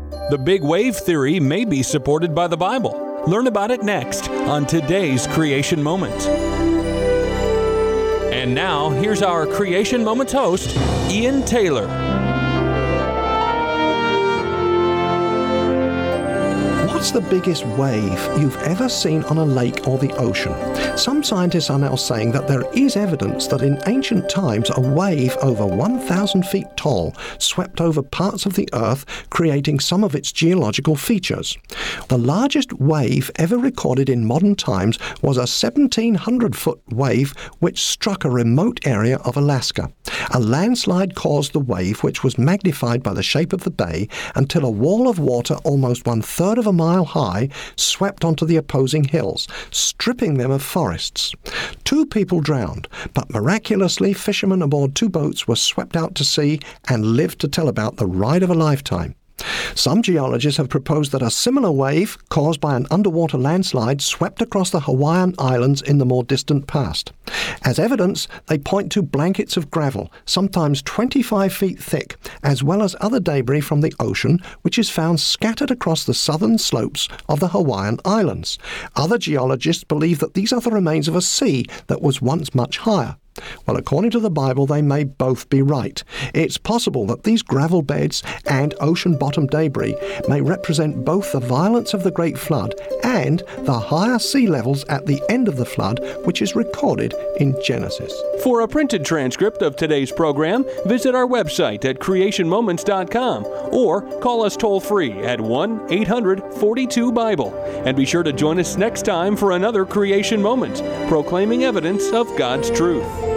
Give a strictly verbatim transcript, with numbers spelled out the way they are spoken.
The big wave theory may be supported by the Bible. Learn about it next on today's Creation Moment. And now, here's our Creation Moments host, Ian Taylor. What's the biggest wave you've ever seen on a lake or the ocean? Some scientists are now saying that there is evidence that in ancient times a wave over one thousand feet tall swept over parts of the Earth, creating some of its geological features. The largest wave ever recorded in modern times was a seventeen hundred foot wave which struck a remote area of Alaska. A landslide caused the wave, which was magnified by the shape of the bay, until a wall of water almost one third of a mile high swept onto the opposing hills, stripping them of forests. Two people drowned, but miraculously fishermen aboard two boats were swept out to sea and lived to tell about the ride of a lifetime. Some geologists have proposed that a similar wave, caused by an underwater landslide, swept across the Hawaiian Islands in the more distant past. As evidence, they point to blankets of gravel, sometimes twenty-five feet thick, as well as other debris from the ocean, which is found scattered across the southern slopes of the Hawaiian Islands. Other geologists believe that these are the remains of a sea that was once much higher. Well, according to the Bible, they may both be right. It's possible that these gravel beds and ocean-bottom debris may represent both the violence of the Great Flood and the higher sea levels at the end of the flood, which is recorded in Genesis. For a printed transcript of today's program, visit our website at creation moments dot com or call us toll-free at one eight hundred forty-two Bible. And be sure to join us next time for another Creation Moment, proclaiming evidence of God's truth.